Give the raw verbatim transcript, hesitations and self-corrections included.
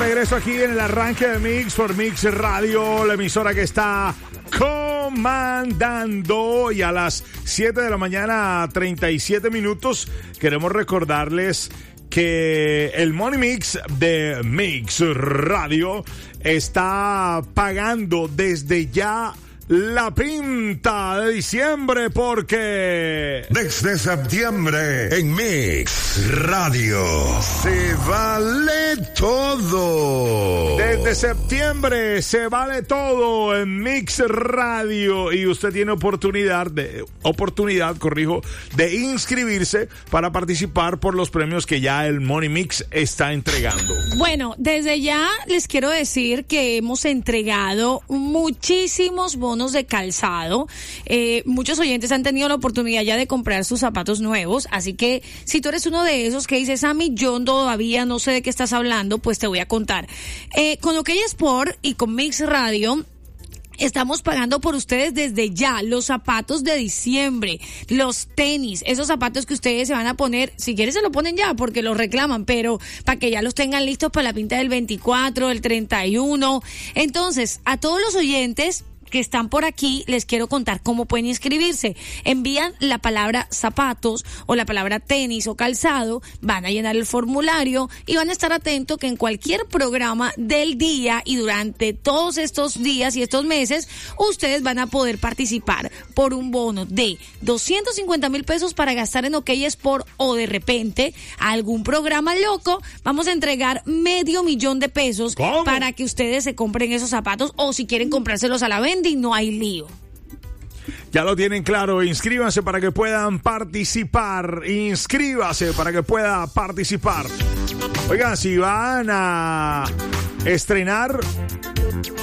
regreso aquí en el arranque de Mix por Mix Radio, la emisora que está comandando. Y a las siete de la mañana, treinta y siete minutos, queremos recordarles que el Money Mix de Mix Radio está pagando desde ya la pinta de diciembre, porque desde septiembre en Mix Radio se vale todo. Desde septiembre se vale todo en Mix Radio, y usted tiene oportunidad de oportunidad, corrijo, de inscribirse para participar por los premios que ya el Money Mix está entregando. Bueno, desde ya les quiero decir que hemos entregado muchísimos bonos de calzado. Eh, muchos oyentes han tenido la oportunidad ya de comprar sus zapatos nuevos, así que si tú eres uno de esos que dices, Sammy, yo todavía no sé de qué estás hablando, pues te voy a contar. Eh, con OK Sport y con Mix Radio estamos pagando por ustedes desde ya los zapatos de diciembre, los tenis, esos zapatos que ustedes se van a poner, si quieren se lo ponen ya porque los reclaman, pero para que ya los tengan listos para la pinta del veinticuatro, del treinta y uno. Entonces, a todos los oyentes que están por aquí, les quiero contar cómo pueden inscribirse. Envían la palabra zapatos o la palabra tenis o calzado, van a llenar el formulario y van a estar atentos que en cualquier programa del día y durante todos estos días y estos meses, ustedes van a poder participar por un bono de doscientos cincuenta mil pesos para gastar en OK Sport, o de repente algún programa loco, vamos a entregar medio millón de pesos. ¿Cómo? Para que ustedes se compren esos zapatos, o si quieren comprárselos a la venta y no hay lío. Ya lo tienen claro, inscríbanse para que puedan participar, inscríbase para que pueda participar. Oigan, si van a estrenar